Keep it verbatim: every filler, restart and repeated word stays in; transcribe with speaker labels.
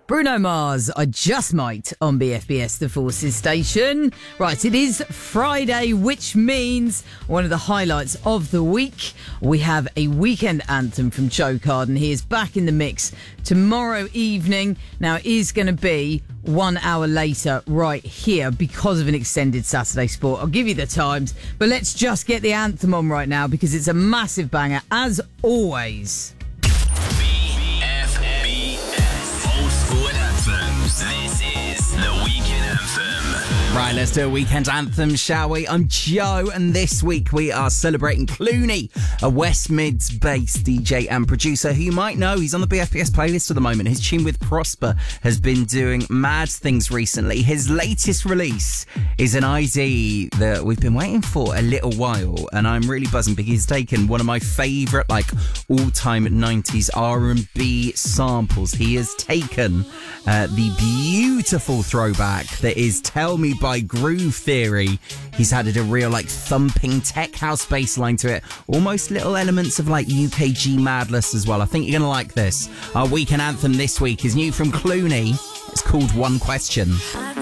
Speaker 1: Bruno Mars, I Just Might on B F B S, the Forces station. Right, it is Friday, which means one of the highlights of the week. We have a weekend anthem from Joe Carden. He is back in the mix tomorrow evening. Now, it is going to be one hour later right here because of an extended Saturday Sport. I'll give you the times, but let's just get the anthem on right now because it's a massive banger, as always.
Speaker 2: This is the Weekend Anthem.
Speaker 3: Right, let's do a weekend anthem, shall we? I'm Joe, and this week we are celebrating Clooney, a West Mids-based D J and producer who you might know. He's on the B F B S playlist at the moment. His tune with Prosper has been doing mad things recently. His latest release is an I D that we've been waiting for a little while, and I'm really buzzing because he's taken one of my favourite, like, all-time nineties R and B samples. He has taken uh, the beautiful throwback that is Tell Me by Groove Theory. He's added a real, like, thumping tech house bass line to it. Almost little elements of, like, U K G madness as well. I think you're going to like this. Our weekend anthem this week is new from Clooney. It's called One Question.
Speaker 4: I